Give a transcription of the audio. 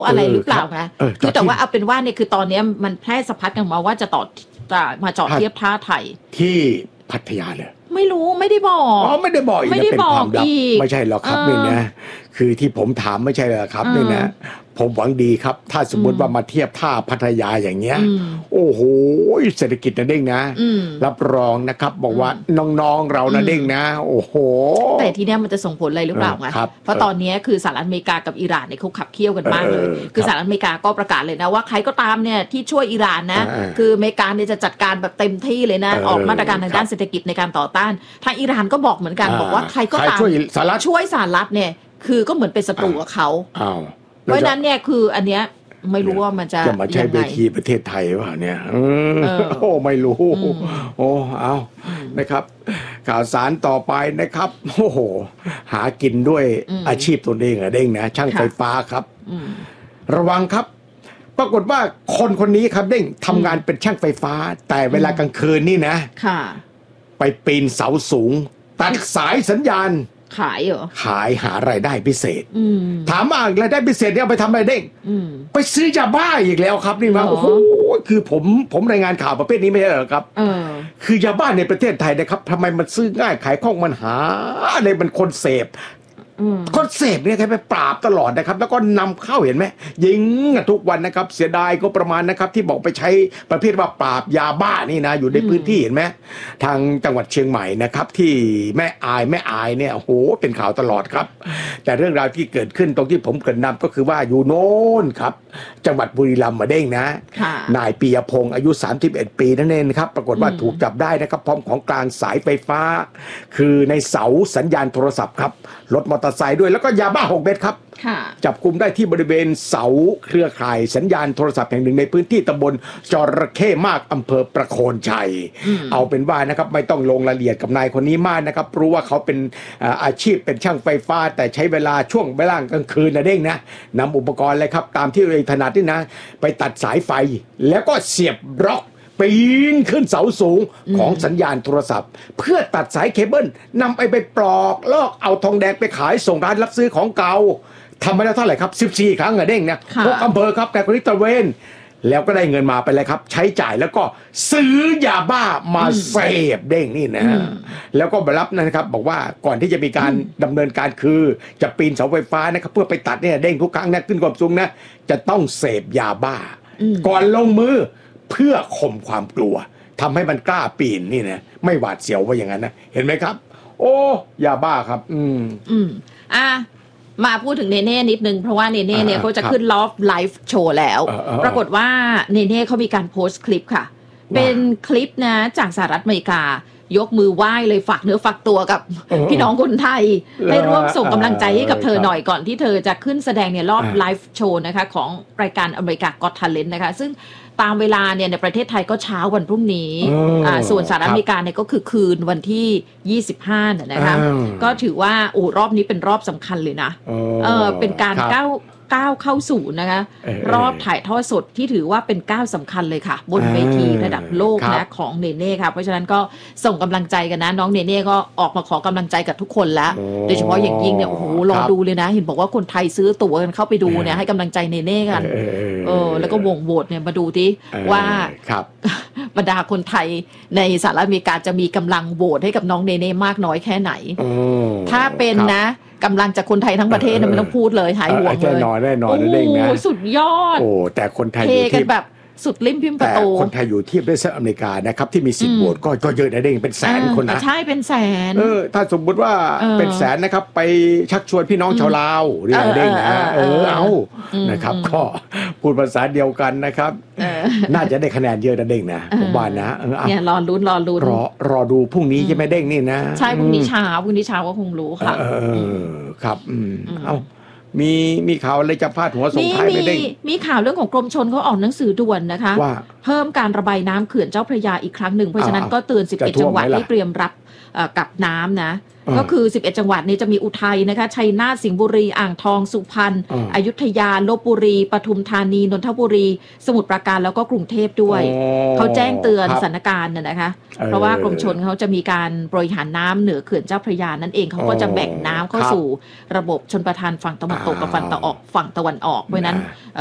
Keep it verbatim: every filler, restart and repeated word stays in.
อะไรหรือเปล่าคะคือแต่ว่าเอาเป็นว่าเนี่ยคือตอนนี้มันแพร่สะพัดกันมาว่าจะต่อมาจอดเทียบท่าไทยที่พัทยาเลยไม่รู้ไม่ได้บอกอ๋อไม่ได้บอกไม่ได้บอกอีกไม่ใช่หรอกครับนี่นะคือที่ผมถามไม่ใช่หรอกครับนี่นะผมหวังดีครับถ้าสมมติว่ามาเทียบท่าพัทยาอย่างเงี้ยโอ้โหเศรษฐกิจนะเด้งนะรับรองนะครับบอกว่าน้องๆเรานะเด้งนะโอ้โหแต่ทีเนี้ยมันจะส่งผลอะไรหรือเปล่าไงเพราะตอนนี้คือสหรัฐอเมริกากับอิหร่านเนี่ยเขาขับเคี่ยวกันมากเลยคือสหรัฐอเมริกาก็ประกาศเลยนะว่าใครก็ตามเนี่ยที่ช่วยอิหร่านนะคืออเมริกาเนี่ยจะจัดการแบบเต็มที่เลยนะออกมาตรการทางด้านเศรษฐกิจในการต่อต้านทางอิหร่านก็บอกเหมือนกันบอกว่าใครก็ตามช่วยสหรัฐเนี่ยคือคือก็เหมือนเป็นศัตรูกับเขาเพราะนั้นเนี่ยคืออันเนี้ยไม่รู้ว่ามันจะจะมาใช้เวทีประเทศไทยว่าเนี่ยโอ้ไม่รู้โอ้เอานะครับข่าวสารต่อไปนะครับโอ้โหหากินด้วยอาชีพตนเองอะเด้งนะช่างไฟฟ้าครับระวังครับปรากฏว่าคนคนนี้ครับเด้งทำงานเป็นช่างไฟฟ้าแต่เวลากลางคืนนี่นะไปปีนเสาสูงตัดสายสัญญาณขายเหรอขายหารายได้พิเศษถามว่ารายได้พิเศษเนี่ยไปทำอะไรเด้งไปซื้อยาบ้าอีกแล้วครับนี่มาโอ้โหคือผมผมรายงานข่าวประเภทนี้ไม่ใช่เหรอครับคือยาบ้าในประเทศไทยนะครับทำไมมันซื้อง่ายขายคล่องมันหาอะไรมันคนเสพคนเสพเนี่ยใครไปปราบตลอดนะครับแล้วก็นำเข้าเห็นไหมยิงทุกวันนะครับเสียดายก็ประมาณนะครับที่บอกไปใช้ประเภทว่าปราบยาบ้านี่นะอยู่ในพื้นที่เห็นไหมทางจังหวัดเชียงใหม่นะครับที่แม่อายแม่อายเนี่ยโอ้โหเป็นข่าวตลอดครับแต่เรื่องราวที่เกิดขึ้นตรงที่ผมเกริ่นนำก็คือว่าอยู่โน่นครับจังหวัดบุรีรัมย์มาเด้งนะนายปียพงศ์อายุสามสิบเอ็ดปีนั่นเองครับปรากฏว่าถูกจับได้นะครับพร้อมของกลางสายไฟฟ้าคือในเสาสัญญาณโทรศัพท์ครับรถมอเตอร์ไซค์ด้วยแล้วก็ยาบ้าหกเม็ดครับจับกุมได้ที่บริเวณเสาเครือข่ายสัญญาณโทรศัพท์แห่งหนึ่งในพื้นที่ตำบลจระเข้มากอำเภอประโคนชัยเอาเป็นว่านะครับไม่ต้องลงรายละเอียดกับนายคนนี้มากนะครับรู้ว่าเขาเป็นอาชีพเป็นช่างไฟฟ้าแต่ใช้เวลาช่วงเวลากลางคืนนะเด้งนะนำอุปกรณ์เลยครับตามที่เราถนัดนี่นะไปตัดสายไฟแล้วก็เสียบบล็อกปีนขึ้นเสาสูงของสัญญาณโทรศัพท์เพื่อตัดสายเคเบิลนำไปไปปลอกลอกเอาทองแดงไปขายส่งร้านรับซื้อของเก่าทำไปแล้วเท่าไหร่ครับสิบสี่ครั้งอะเด้งเนี่ยหกอำเภอครับแต่คนนี้ตะเวนแล้วก็ได้เงินมาไปเลยครับใช้จ่ายแล้วก็ซื้อยาบ้ามาเสพเด้งนี่นะแล้วก็รับนะครับบอกว่าก่อนที่จะมีการดำเนินการคือจะปีนเสาไฟฟ้านะครับเพื่อไปตัดเนี่ยเด้งทุกครั้งนะขึ้นความสูงนะจะต้องเสพยาบ้าก่อนลงมือเพื่อข่มความกลัวทำให้มันกล้าปีนนี่นะไม่หวาดเสียวว่าอย่างนั้นนะเห็นไหมครับโอ้ยาบ้าครับอืมอืมอ่ะมาพูดถึงเนเน่นิดนึงเพราะว่าเนเน่เนี่ยเขาจะขึ้น Love Live Show แล้วปรากฏว่าเนเน่เขามีการโพสต์คลิปค่ะเป็นคลิปนะจากสหรัฐอเมริกายกมือไหว้เลยฝากเนื้อฝากตัวกับพี่น้องคนไทยให้ร่วมส่งกำลังใจให้กับเธอหน่อยก่อนที่เธอจะขึ้นแสดงเนี่ยรอบไลฟ์โชว์นะคะของรายการอเมริกาก็อต Talent นะคะซึ่งตามเวลาเนี่ยในประเทศไทยก็เช้าวันพรุ่งนี้อ่าส่วนสหรัฐอเมริกาเนี่ยก็คือคืนวันที่ยี่สิบห้าเนี่ยนะคะก็ถือว่าโอ้รอบนี้เป็นรอบสำคัญเลยนะเออเป็นการก้าวก้าวเข้าสู่นะคะรอบถ่ายทอดสดที่ถือว่าเป็นก้าวสำคัญเลยค่ะบนเวทีระดับโลกนะของเนเน่ค่ะเพราะฉะนั้นก็ส่งกำลังใจกันนะน้องเนเน่ก็ออกมาขอกำลังใจกับทุกคนแล้วโดยเฉพาะอย่างยิ่งเนี่ยโอ้โหรอดูเลยนะเห็นบอกว่าคนไทยซื้อตั๋วกันเข้าไปดูเนี่ยให้กำลังใจเนเน่กันเออแล้วก็วงโหวตเนี่ยมาดูที่ว่าบรรดาคนไทยในสหรัฐอเมริกาจะมีกำลังโหวตให้กับน้องเนเน่มากน้อยแค่ไหนถ้าเป็นนะกำลังจากคนไทยทั้งประเทศไม่ต้องพูดเลยหายห่วงเลยแน่นอนแน่นอนเด้งนะสุดยอดโอ้แต่คนไทยอยู่ที่แบบสุดลิ้มพิมพ์ประตูคนไทยอยู่เทียบด้วยสหรัฐอเมริกานะครับที่มีสิทธิ์โหวตก็ก็เยอะนะเด้งเป็นแสนคนนะใช่เป็นแสนเออถ้าสมมติว่าเป็นแสนนะครับไปชักชวนพี่น้องชาวลาวเรียกเด้งนะเออเอานะครับก็พูดภาษาเดียวกันนะครับน่าจะได้คะแนนเยอะนะเด้งนะผมว่านะเนี่ยรอลุ้นรอลุ้นรอรอดูพรุ่งนี้ใช่ไหมเด้งนี่นะใช่พรุ่งนี้เช้าพรุ่งนี้เช้าก็คงรู้ค่ะเออครับอืมเอามีมีข่าวอะไรจะพาดหัวส่งท้ายไม่ได้มีข่าวเรื่องของกรมชลเขาออกหนังสือด่วนนะคะว่าเพิ่มการระบายน้ำเขื่อนเจ้าพระยาอีกครั้งหนึ่งเพราะฉะนั้นก็เตือนสิบเอ็ดจังหวัดให้เตรียมรับกับน้ำนะก็คือสิบเอ็ดจังหวัดนี้จะมีอุทัยนะคะชัยนาทสิงห์บุรีอ่างทองสุพรรณอยุธยาลพบุรีปทุมธานีนนทบุรีสมุทรปราการแล้วก็กรุงเทพด้วยเขาแจ้งเตือนสถานการณ์นะคะเพราะว่ากรมชลเขาจะมีการบริหารน้ำเหนือเขื่อนเจ้าพระยานั่นเองเขาก็จะแบ่งน้ำเข้าสู่ระบบชลประทานฝั่งตะวันตกกับฝั่งตะออกฝั่งตะวันออกเพราะนั้น